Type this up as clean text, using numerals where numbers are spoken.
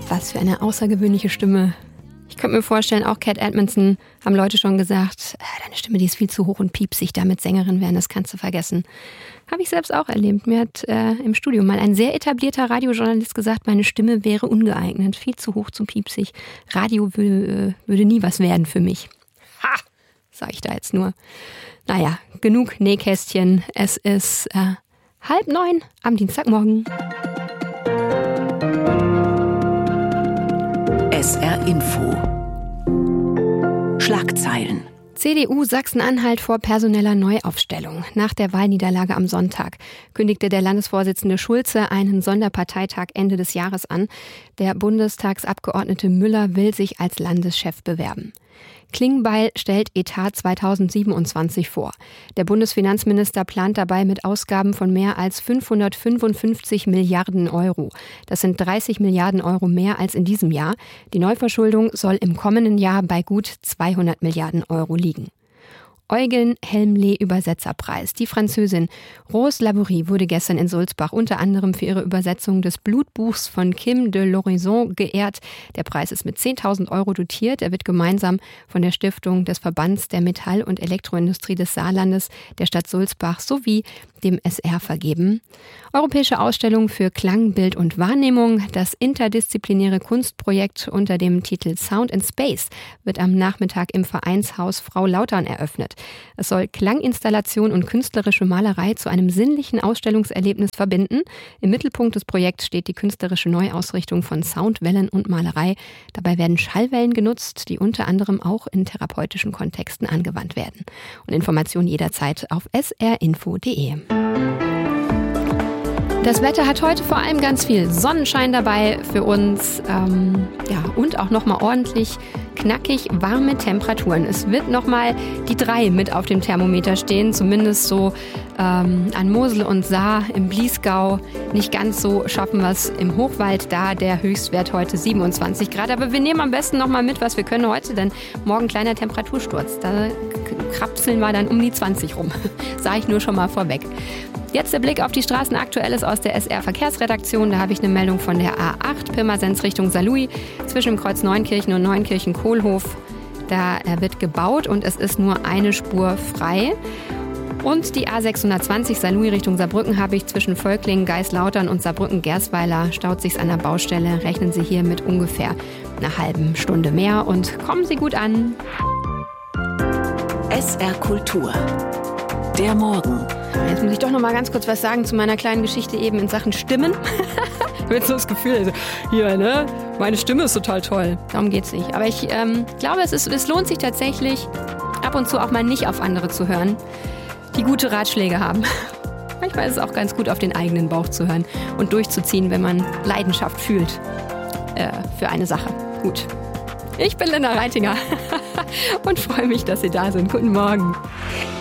Was für eine außergewöhnliche Stimme. Ich könnte mir vorstellen, auch Cat Edmondson haben Leute schon gesagt, deine Stimme, die ist viel zu hoch und piepsig, damit Sängerin werden, das kannst du vergessen. Habe ich selbst auch erlebt. Mir hat im Studio mal ein sehr etablierter Radiojournalist gesagt, meine Stimme wäre ungeeignet, viel zu hoch, zu piepsig. Radio würde nie was werden für mich. Ha, sag ich da jetzt nur. Naja, genug Nähkästchen. Es ist 8:30 am Dienstagmorgen. SR Info. Schlagzeilen. CDU Sachsen-Anhalt vor personeller Neuaufstellung. Nach der Wahlniederlage am Sonntag kündigte der Landesvorsitzende Schulze einen Sonderparteitag Ende des Jahres an. Der Bundestagsabgeordnete Müller will sich als Landeschef bewerben. Klingbeil stellt Etat 2027 vor. Der Bundesfinanzminister plant dabei mit Ausgaben von mehr als 555 Milliarden Euro. Das sind 30 Milliarden Euro mehr als in diesem Jahr. Die Neuverschuldung soll im kommenden Jahr bei gut 200 Milliarden Euro liegen. Eugen Helmle-Übersetzerpreis. Die Französin Rose Laborie wurde gestern in Sulzbach unter anderem für ihre Übersetzung des Blutbuchs von Kim de l'Horizon geehrt. Der Preis ist mit 10.000 Euro dotiert. Er wird gemeinsam von der Stiftung des Verbands der Metall- und Elektroindustrie des Saarlandes, der Stadt Sulzbach sowie dem SR vergeben. Europäische Ausstellung für Klang, Bild und Wahrnehmung. Das interdisziplinäre Kunstprojekt unter dem Titel Sound in Space wird am Nachmittag im Vereinshaus Frau Lautern eröffnet. Es soll Klanginstallation und künstlerische Malerei zu einem sinnlichen Ausstellungserlebnis verbinden. Im Mittelpunkt des Projekts steht die künstlerische Neuausrichtung von Sound, Wellen und Malerei. Dabei werden Schallwellen genutzt, die unter anderem auch in therapeutischen Kontexten angewandt werden. Und Informationen jederzeit auf srinfo.de. Das Wetter hat heute vor allem ganz viel Sonnenschein dabei für uns und auch nochmal ordentlich knackig warme Temperaturen. Es wird nochmal die 3 mit auf dem Thermometer stehen, zumindest so an Mosel und Saar im Bliesgau. Nicht ganz so schaffen wir es im Hochwald, da der Höchstwert heute 27 Grad. Aber wir nehmen am besten nochmal mit, was wir können heute, denn morgen kleiner Temperatursturz. Da krapseln wir dann um die 20 rum. Sage ich nur schon mal vorweg. Jetzt der Blick auf die Straßen. Aktuelles aus der SR-Verkehrsredaktion. Da habe ich eine Meldung von der A8 Pirmasens Richtung Saarlouis zwischen dem Kreuz Neunkirchen und Neunkirchen-Kohlhof. Da wird gebaut und es ist nur eine Spur frei. Und die A620 Saarlouis Richtung Saarbrücken habe ich zwischen Völklingen, Geislautern und Saarbrücken-Gersweiler. Staut sich's an der Baustelle. Rechnen Sie hier mit ungefähr einer halben Stunde mehr und kommen Sie gut an. SR Kultur. Der Morgen. Jetzt muss ich doch noch mal ganz kurz was sagen zu meiner kleinen Geschichte eben in Sachen Stimmen. Ich habe jetzt so das Gefühl, also, hier, ne, meine Stimme ist total toll. Darum geht's nicht. Aber ich glaube, es lohnt sich tatsächlich, ab und zu auch mal nicht auf andere zu hören, die gute Ratschläge haben. Manchmal ist es auch ganz gut, auf den eigenen Bauch zu hören und durchzuziehen, wenn man Leidenschaft fühlt für eine Sache. Gut. Ich bin Linda Reitinger und freue mich, dass Sie da sind. Guten Morgen.